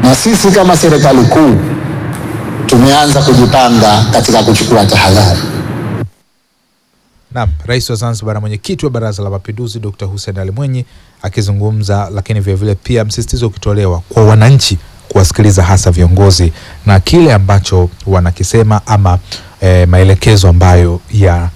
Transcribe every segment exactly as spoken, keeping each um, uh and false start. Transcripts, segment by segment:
Na sisi kama serikali kuu tumeanza kujipanga katika kuchukua tahadhari. Naam, Rais wa Zanzibar na mwenyekiti wa Baraza la Mapinduzi Dokta Hussein Ali Mwinyi akizungumza, lakini vile vile pia msisitizo ukitolewa kwa wananchi kuwasikiliza hasa viongozi na kile ambacho wanakisema ama e, maelekezo ambayo ya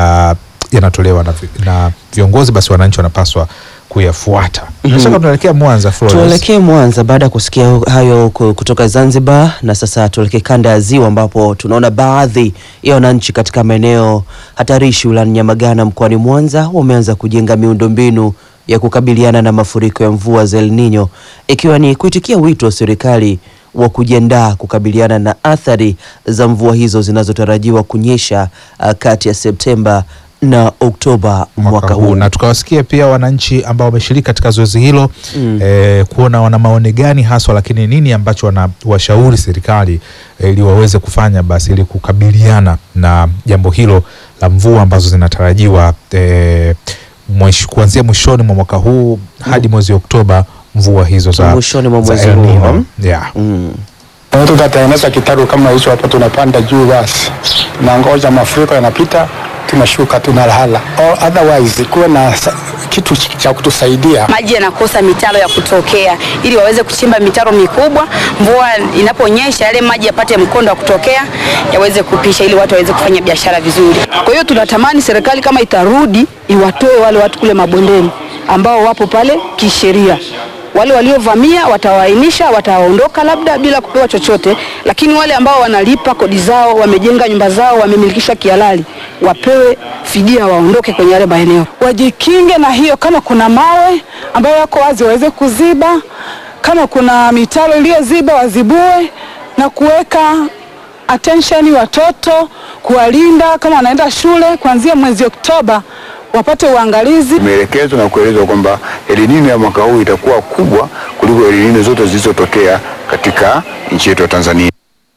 yanatolewa ya na, na viongozi, basi wananchi wanapaswa kuyafuata. Mm -hmm. Nasema tunaelekea Mwanza Florence. Tuelekee Mwanza baada ya kusikia hayo kutoka Zanzibar, na sasa tuelekee kanda ya Ziwa ambapo tunaona baadhi ya wananchi katika maeneo hatarishi wilayani Nyamagana mkoani Mwanza wameanza kujenga miundombinu ya kukabiliana na mafuriko ya mvua za El Nino, ikiwa ni kuitikia wito wa serikali wa kujiandaa kukabiliana na athari za mvua hizo zinazotarajiwa kunyesha uh, kati ya Septemba na Oktoba mwaka huu. Na tukawasikia pia wananchi ambao wameshiriki katika zoezi hilo mm. eh, kuona wana maoni gani haswa, lakini nini ambacho wanawashauri serikali ili eh, waweze kufanya basi ili kukabiliana na jambo hilo la mvua ambazo zinatarajiwa eh, mwish, kuanzia mwishoni mwa mwaka huu hadi mwezi Oktoba, mvua hizo za mwishoni mwa mwezi huu. Yeah. Mm. Tutatengeneza kitaru kama hicho hapo, tunapanda juu basi tunangoja mafuriko yanapita, tunashuka tunalala. Or otherwise kuwe na kitu cha kutusaidia. Maji yanakosa mitaro ya kutokea ili waweze kuchimba mitaro mikubwa, mvua inaponyesha yale maji yapate mkondo wa kutokea yaweze kupisha ili watu waweze kufanya biashara vizuri. Kwa hiyo tunatamani serikali kama itarudi iwatoe wale watu kule mabondeni ambao wapo pale kisheria. Wale waliovamia watawainisha, wataondoka labda bila kupewa chochote, lakini wale ambao wanalipa kodi zao, wamejenga nyumba zao, wamemilikishwa kihalali, wapewe fidia, waondoke kwenye yale maeneo. Wajikinge na hiyo, kama kuna mawe ambayo yako wazi waweze kuziba, kama kuna mitaro iliyoziba wazibue, na kuweka attention watoto, kuwalinda kama wanaenda shule kuanzia mwezi Oktoba wapate uangalizi. Maelekezo na kuelezwa kwamba El Nino ya mwaka huu itakuwa kubwa kuliko El Nino zote zilizotokea katika nchi yetu ya Tanzania.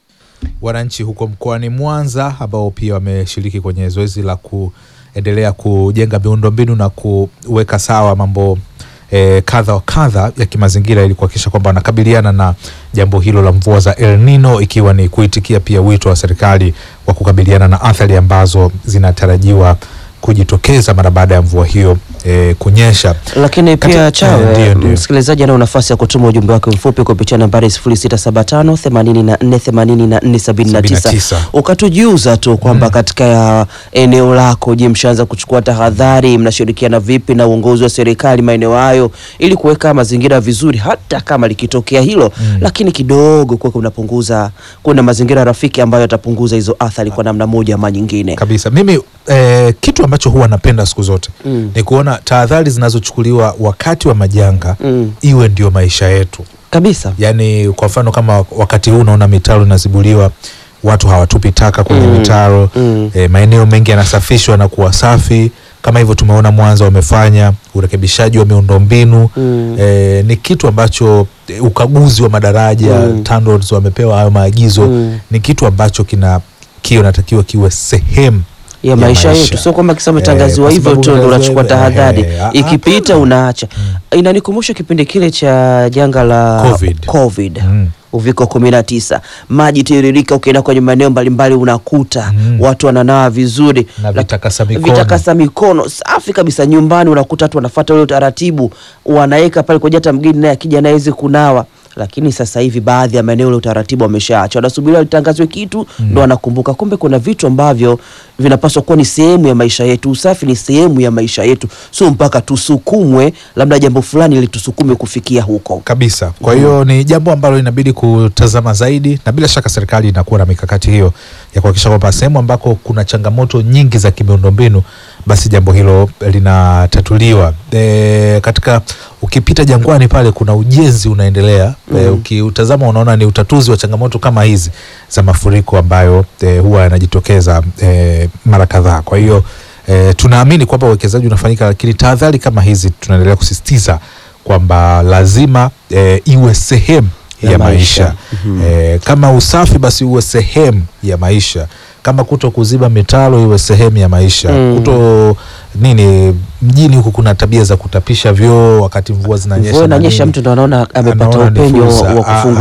Wananchi huko mkoani Mwanza ambao pia wameshiriki kwenye zoezi la kuendelea kujenga miundombinu na kuweka sawa mambo e, kadha wa kadha ya kimazingira ili kuhakikisha kwamba wanakabiliana na jambo hilo la mvua za El Nino, ikiwa ni kuitikia pia wito wa serikali wa kukabiliana na athari ambazo zinatarajiwa kujitokeza mara baada ya mvua hiyo e, kunyesha. Lakini pia Chawe, msikilizaji ana nafasi ya kutuma ujumbe wake mfupi kupitia nambari sifuri sita saba tano themanini na nne themanini na nne sabini na tisa. Ukatujuza tu kwamba mm. katika ya eneo lako, je, mshaanza kuchukua tahadhari, mnashirikiana vipi na uongozi wa serikali maeneo hayo ili kuweka mazingira vizuri, hata kama likitokea hilo mm. lakini kidogo kwa kunapunguza, kuna mazingira rafiki ambayo yatapunguza hizo athari kwa namna moja ama nyingine. Kabisa. Mimi eh, kitu ambacho huwa napenda siku zote mm. ni kuona tahadhari zinazochukuliwa wakati wa majanga mm. iwe ndio maisha yetu kabisa. Yani kwa mfano kama wakati huu unaona mitaro inazibuliwa, watu hawatupi taka kwenye mm. mitaro mm. E, maeneo mengi yanasafishwa na kuwa safi kama hivyo. Tumeona Mwanza wamefanya urekebishaji wa miundombinu mm. e, ni kitu ambacho e, ukaguzi wa madaraja mm. TANROADS wamepewa hayo maagizo mm. ni kitu ambacho kina kio natakiwa kiwe sehemu ya, ya maisha, maisha yetu, sio kwamba kisa matangazo e, hivyo tu ndio unachukua tahadhari e, ikipita unaacha. Mm. Inanikumbusha kipindi kile cha janga la COVID, COVID. Mm. Uviko kumi na tisa, maji tiririka, ukienda kwenye maeneo mbalimbali unakuta mm. watu wananawa vizuri na vitakasa mikono, vitakasa mikono safi kabisa. Nyumbani unakuta watu wanafuata ule utaratibu, wanaweka pale kwa hata mgeni naye akija na hizi kunawa. Lakini sasa hivi baadhi ya maeneo ule utaratibu wameshaacha, wanasubiria litangazwe kitu mm. ndo wanakumbuka kumbe kuna vitu ambavyo vinapaswa kuwa ni sehemu ya maisha yetu. Usafi ni sehemu ya maisha yetu, sio mpaka tusukumwe labda jambo fulani ili tusukume kufikia huko kabisa. Kwa hiyo mm. ni jambo ambalo inabidi kutazama zaidi, na bila shaka serikali inakuwa na mikakati hiyo ya kuhakikisha kwamba sehemu ambako kuna changamoto nyingi za kimiundombinu basi jambo hilo linatatuliwa. E, katika ukipita Jangwani pale kuna ujenzi unaendelea. Mm. E, ukiutazama unaona ni utatuzi wa changamoto kama hizi za mafuriko ambayo e, huwa yanajitokeza e, mara kadhaa. Kwa hiyo e, tunaamini kwamba uwekezaji unafanyika, lakini tahadhari kama hizi tunaendelea kusisitiza kwamba lazima e, iwe sehemu ya, ya maisha, maisha. Mm-hmm. E, kama usafi basi uwe sehemu ya maisha, kama kuto kuziba mitaro iwe sehemu ya maisha. Mm. Kuto nini, mjini huku kuna tabia za kutapisha vyoo wakati mvua zinanyesha. Mvua inanyesha mtu ndo anaona amepata upenyo wa kufungua